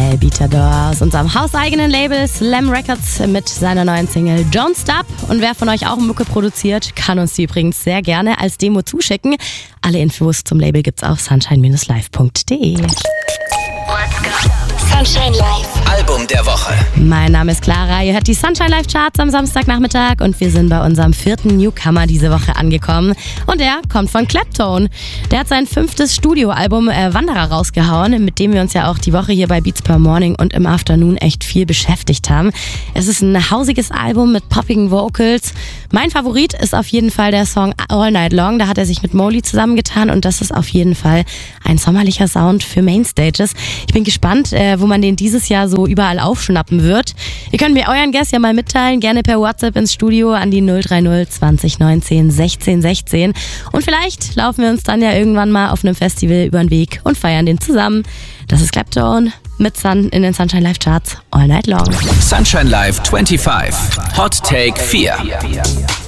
El Beatador aus unserem hauseigenen Label Slam Records mit seiner neuen Single Don't Stop. Und wer von euch auch Mucke produziert, kann uns die übrigens sehr gerne als Demo zuschicken. Alle Infos zum Label gibt's auf sunshine-live.de. Sunshine Live. Album der Woche. Mein Name ist Clara, ihr hört die Sunshine Live Charts am Samstagnachmittag und wir sind bei unserem 4. Newcomer diese Woche angekommen. Und der kommt von Claptone. Der hat sein 5. Studioalbum Wanderer rausgehauen, mit dem wir uns ja auch die Woche hier bei Beats per Morning und im Afternoon echt viel beschäftigt haben. Es ist ein hausiges Album mit poppigen Vocals. Mein Favorit ist auf jeden Fall der Song All Night Long. Da hat er sich mit Molly zusammengetan und das ist auf jeden Fall ein sommerlicher Sound für Mainstages. Ich bin gespannt, wo man den dieses Jahr so überall aufschnappen wird. Ihr könnt mir euren Guest ja mal mitteilen, gerne per WhatsApp ins Studio an die 030 20 19 16 16. Und vielleicht laufen wir uns dann ja irgendwann mal auf einem Festival über den Weg und feiern den zusammen. Das ist Claptone mit Sun in den Sunshine Live Charts All Night Long. Sunshine Live 25. Hot Take 4.